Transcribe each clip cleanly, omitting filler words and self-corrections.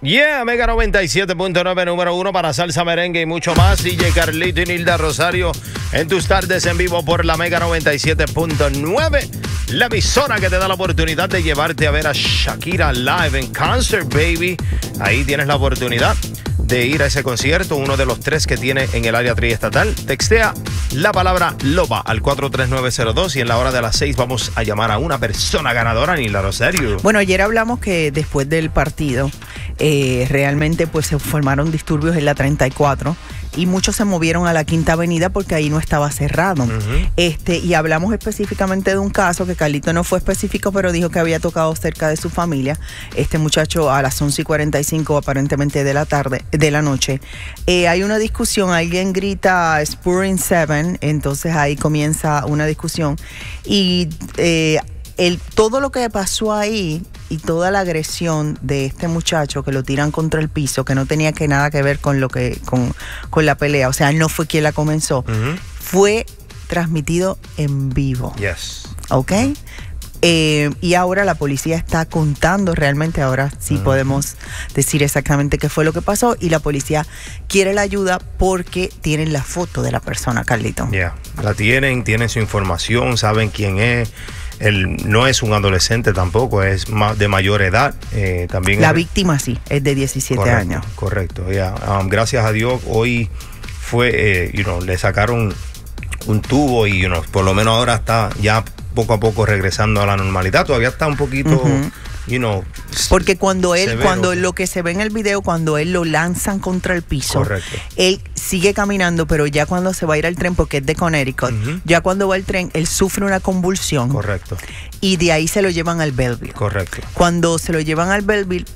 Yeah, Mega 97.9, número 1 para salsa, merengue y mucho más. DJ Carlito y Nilda Rosario en tus tardes en vivo por la Mega 97.9. La emisora que te da la oportunidad de llevarte a ver a Shakira live en concert, baby. Ahí tienes la oportunidad de ir a ese concierto, uno de los 3 que tiene en el área triestatal. Textea la palabra LOBA al 43902 y en la hora de las 6 vamos a llamar a una persona ganadora, Nilda Rosario. Bueno, ayer hablamos que después del partido realmente pues se formaron disturbios en la 34 y muchos se movieron a la Quinta Avenida porque ahí no estaba cerrado. Y hablamos específicamente de un caso que Carlito no fue específico, pero dijo que había tocado cerca de su familia. Este muchacho a las 11:45 aparentemente de la noche. Hay una discusión, alguien grita Spurring 7, entonces ahí comienza una discusión y todo lo que pasó ahí y toda la agresión de este muchacho que lo tiran contra el piso, que no tenía nada que ver con con la pelea, o sea, no fue quien la comenzó, fue transmitido en vivo. Yes. ¿Ok? Y ahora la policía está contando realmente, ahora sí podemos decir exactamente qué fue lo que pasó, y la policía quiere la ayuda porque tienen la foto de la persona, Carlito. La tienen su información, saben quién es. Él no es un adolescente tampoco, es de mayor edad. También la víctima sí, es de 17 años. Correcto, gracias a Dios hoy fue, le sacaron un tubo y por lo menos ahora está ya poco a poco regresando a la normalidad. Todavía está un poquito, porque cuando lo que se ve en el video, cuando él lo lanzan contra el piso, correcto, él sigue caminando, pero ya cuando se va a ir al tren, porque es de Connecticut, ya cuando va al tren, él sufre una convulsión. Correcto. Y de ahí se lo llevan al Belleville. Correcto. Cuando se lo llevan al Belleville,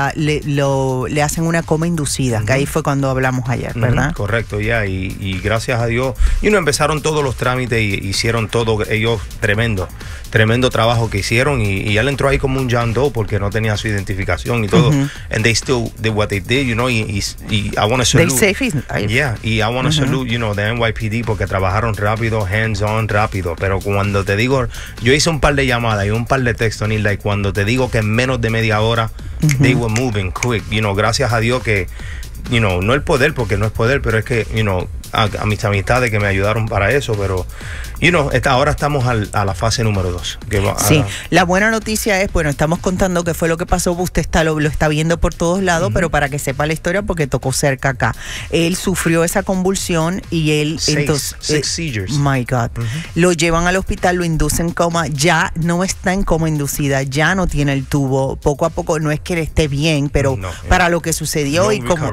le hacen una coma inducida, que ahí fue cuando hablamos ayer, ¿verdad? Correcto, y gracias a Dios, empezaron todos los trámites y hicieron todo, ellos tremendo trabajo que hicieron, y él entró ahí como un John Doe porque no tenía su identificación y todo, and they still did what they did, y I want to salute, y I want to salute, the NYPD, porque trabajaron rápido, hands on, rápido, pero cuando te digo, yo hice un par de llamadas y un par de textos, Nilda, y cuando te digo que en menos de media hora they were moving quick, gracias a Dios que, no el poder, porque no es poder, pero es que, a mis amistades que me ayudaron para eso, pero ahora estamos a la fase número 2. Sí, la buena noticia es, estamos contando qué fue lo que pasó, usted lo está viendo por todos lados, pero para que sepa la historia, porque tocó cerca acá. Él sufrió esa convulsión y él... Six seizures. My God. Lo llevan al hospital, lo inducen en coma, ya no está en coma inducida, ya no tiene el tubo, poco a poco, no es que esté bien, pero para lo que sucedió y como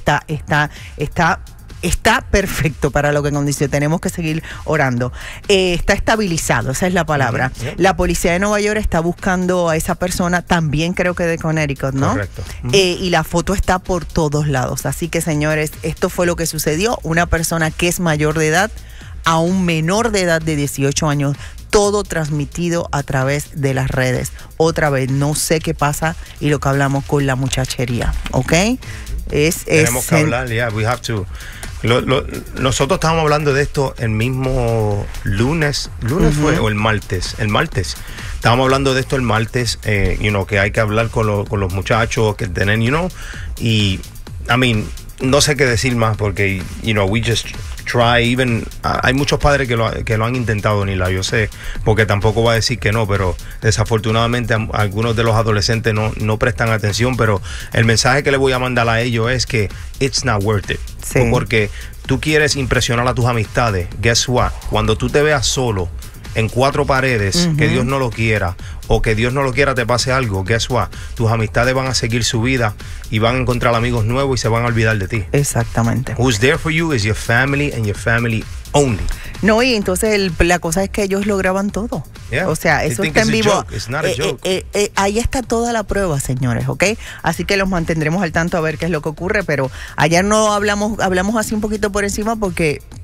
está perfecto para lo que condició. Tenemos que seguir orando. Está estabilizado, esa es la palabra. La policía de Nueva York está buscando a esa persona, también creo que de Connecticut, ¿no? Correcto. Y la foto está por todos lados. Así que, señores, esto fue lo que sucedió. Una persona que es mayor de edad a un menor de edad de 18 años, todo transmitido a través de las redes. Otra vez, no sé qué pasa y lo que hablamos con la muchachería, ¿ok? Tenemos que hablar, we have to. Nosotros estábamos hablando de esto el mismo lunes fue, o el martes estábamos hablando de esto el martes, que hay que hablar con los muchachos que tienen, y no sé qué decir más, porque we just try, even hay muchos padres que lo han intentado, Nila, yo sé, porque tampoco va a decir que no, pero desafortunadamente algunos de los adolescentes no prestan atención, pero el mensaje que le voy a mandar a ellos es que it's not worth it. Sí. Porque tú quieres impresionar a tus amistades. Guess what? Cuando tú te veas solo en 4 paredes, que Dios no lo quiera, o que Dios no lo quiera te pase algo, guess what? Tus amistades van a seguir su vida y van a encontrar amigos nuevos y se van a olvidar de ti. Exactamente. Who's there for you is your family and your family only. No, y entonces la cosa es que ellos lo graban todo. O sea, eso está en vivo. Ahí está toda la prueba, señores, ¿ok? Así que los mantendremos al tanto a ver qué es lo que ocurre, pero ayer no hablamos así un poquito por encima porque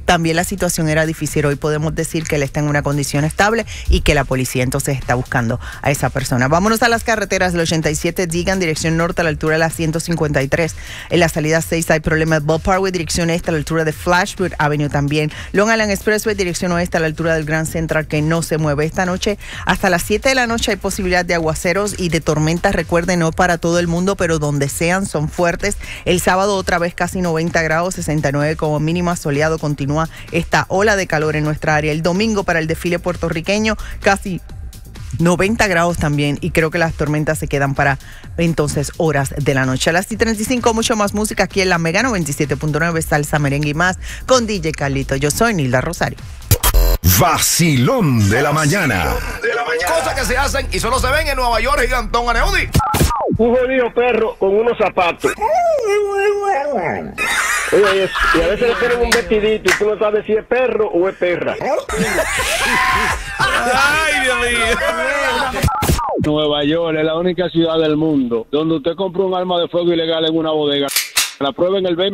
también la situación era difícil. Hoy podemos decir que él está en una condición estable y que la policía entonces está buscando a esa persona. Vámonos a las carreteras. El 87 Digan, dirección norte a la altura de la 153. En la salida 6 hay problemas. Bell Parkway, dirección este a la altura de Flashwood Avenue también. Long Island Expressway, dirección oeste a la altura del Grand Central, que no se mueve. Esta noche, hasta las 7 de la noche, hay posibilidad de aguaceros y de tormentas. Recuerden, no para todo el mundo, pero donde sean son fuertes. El sábado otra vez casi 90 grados, 69 como mínima, soleado. Continúa esta ola de calor en nuestra área. El domingo para el desfile puertorriqueño, casi 90 grados también, y creo que las tormentas se quedan para entonces horas de la noche. A las 10:35, mucho más música aquí en la Mega 97.9, salsa, merengue y más con DJ Carlito. Yo soy Nilda Rosario. Vacilón de la mañana. Cosas que se hacen y solo se ven en Nueva York, Gigantón Aneudi. Un jodido perro con unos zapatos. Oye, y a veces le ponen un vestidito y tú no sabes si es perro o es perra. Ay, Dios mío. Nueva York es la única ciudad del mundo donde usted compra un arma de fuego ilegal en una bodega. La prueba en el